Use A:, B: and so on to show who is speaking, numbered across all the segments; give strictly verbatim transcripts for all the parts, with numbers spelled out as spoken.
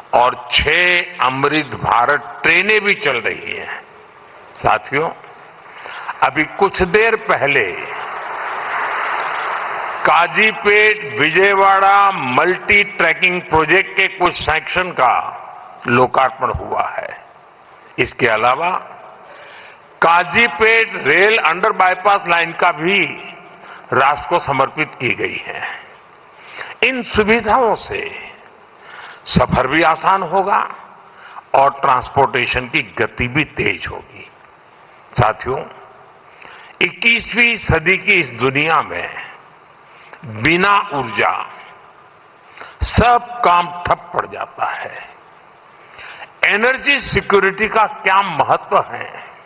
A: और छह अमृत भारत ट्रेनें भी चल रही हैं। साथियों, अभी कुछ देर पहले Kazipet Vijayawada multi tracking project के कुछ सेक्शन का लोकार्पण हुआ है। इसके अलावा Kazipet rail under bypass line का भी राष्ट्र को समर्पित की गई है। इन सुविधाओं से सफर भी आसान होगा और ट्रांसपोर्टेशन की गति भी तेज होगी। साथियों, इक्कीसवीं सदी की इस दुनिया में बिना ऊर्जा सब काम ठप पड़ जाता है। एनर्जी सिक्योरिटी का क्या महत्व है,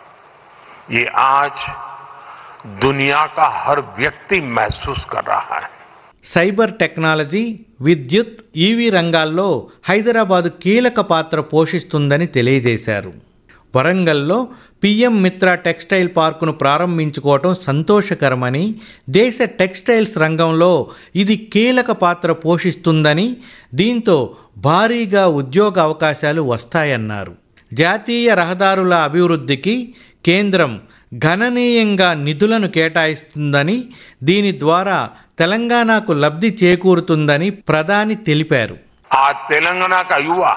A: ये आज दुनिया का हर व्यक्ति महसूस कर रहा है।
B: సైబర్ టెక్నాలజీ, విద్యుత్, ఈవీ రంగాల్లో హైదరాబాద్ కీలక పాత్ర పోషిస్తుందని తెలియజేశారు. వరంగల్లో పీఎం మిత్ర టెక్స్టైల్ పార్కును ప్రారంభించుకోవటం సంతోషకరమని, దేశ టెక్స్టైల్స్ రంగంలో ఇది కీలక పాత్ర పోషిస్తుందని, దీంతో భారీగా ఉద్యోగ అవకాశాలు వస్తాయన్నారు. జాతీయ రహదారుల అభివృద్ధికి కేంద్రం గణనీయంగా నిధులను కేటాయిస్తుందని, దీని ద్వారా తెలంగాణకు లబ్ధి చేకూరుతుందని ప్రధాని తెలిపారు.
A: आज तेलंगाना का युवा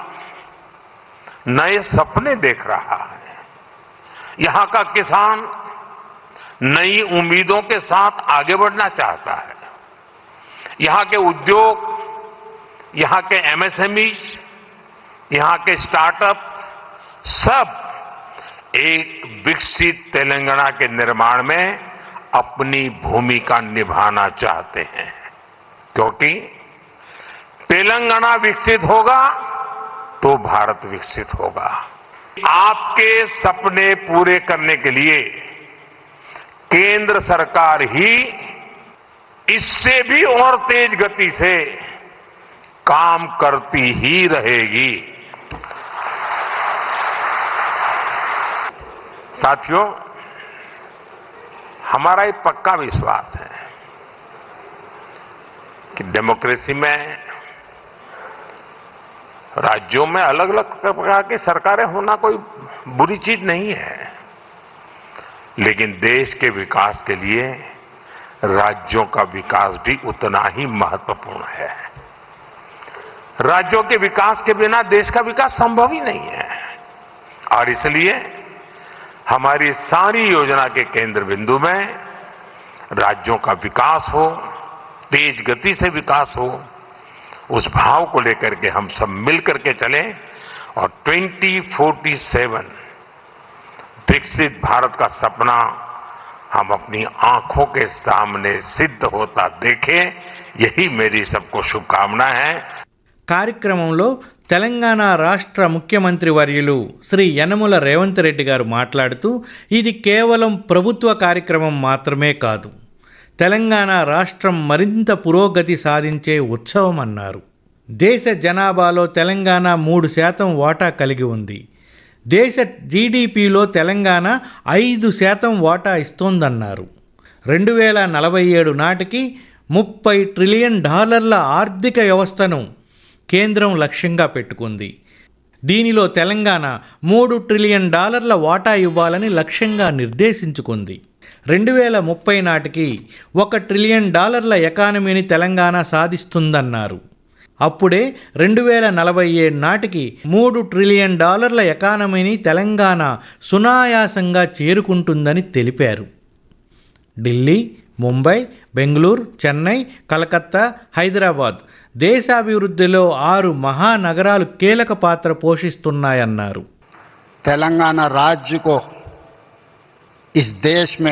A: नए सपने देख रहा है। यहां का किसान नई उम्मीदों के साथ आगे बढ़ना चाहता है। यहां के उद्योग, यहां के एमएसएमई, यहां के स्टार्टअप सब एक विकसित तेलंगाना के निर्माण में अपनी भूमिका निभाना चाहते हैं, क्योंकि तेलंगाना विकसित होगा तो भारत विकसित होगा। आपके सपने पूरे करने के लिए केंद्र सरकार ही इससे भी और तेज गति से काम करती ही रहेगी। साथियों, हमारा एक पक्का विश्वास है कि डेमोक्रेसी में राज्यों में अलग अलग प्रकार की सरकारें होना कोई बुरी चीज नहीं है, लेकिन देश के विकास के लिए राज्यों का विकास भी उतना ही महत्वपूर्ण है। राज्यों के विकास के बिना देश का विकास संभव ही नहीं है, और इसलिए हमारी सारी योजना के केंद्र बिंदु में राज्यों का विकास हो, तेज गति से विकास हो, उस भाव को लेकर के हम सब मिलकर के चलें और ट्वेंटी फोर्टी सेवन विकसित भारत का सपना हम अपनी आंखों के सामने सिद्ध होता देखें। यही मेरी सबको शुभकामना है।
B: కార్యక్రమంలో తెలంగాణ రాష్ట్ర ముఖ్యమంత్రి వర్యులు శ్రీ యనమల రేవంత్ రెడ్డి గారు మాట్లాడుతూ, ఇది కేవలం ప్రభుత్వ కార్యక్రమం మాత్రమే కాదు, తెలంగాణ రాష్ట్రం మరింత పురోగతి సాధించే ఉత్సవం అన్నారు. దేశ జనాభాలో తెలంగాణ మూడు శాతం వాటా కలిగి ఉంది. దేశ జీడీపీలో తెలంగాణ ఐదు శాతం వాటా ఇస్తోందన్నారు. రెండు వేల నలభై ఏడు నాటికి ముప్పై ట్రిలియన్ డాలర్ల ఆర్థిక వ్యవస్థను కేంద్రం లక్ష్యంగా పెట్టుకుంది. దీనిలో తెలంగాణ మూడు ట్రిలియన్ డాలర్ల వాటా ఇవ్వాలని లక్ష్యంగా నిర్దేశించుకుంది. రెండు వేల ముప్పై నాటికి ఒక ట్రిలియన్ డాలర్ల ఎకానమీని తెలంగాణ సాధిస్తుందన్నారు. అప్పుడే రెండు వేల నలభై ఏడు నాటికి మూడు ట్రిలియన్ డాలర్ల ఎకానమీని తెలంగాణ సునాయాసంగా చేరుకుంటుందని తెలిపారు. ఢిల్లీ, ముంబై, బెంగళూరు, చెన్నై, కలకత్తా, హైదరాబాద్ దేశాభివృద్ధిలో ఆరు మహానగరాలు కీలక పాత్ర పోషిస్తున్నాయన్నారు.
C: तेलंगाना राज्य को इस देश में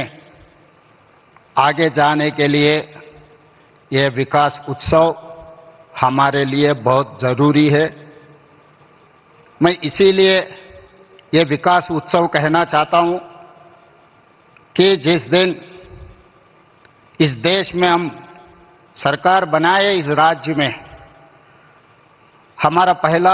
C: आगे जाने के लिए यह विकास उत्सव हमारे लिए बहुत जरूरी है। मैं इसीलिए यह विकास उत्सव कहना चाहता हूं कि जिस दिन इस देश में हम सरकार बनाए, इस राज्य में हमारा पहला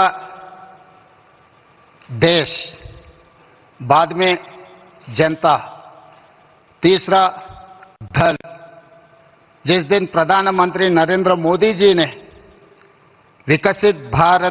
C: देश, बाद में जनता, तीसरा धन। जिस दिन प्रधानमंत्री नरेंद्र मोदी जी ने विकसित भारत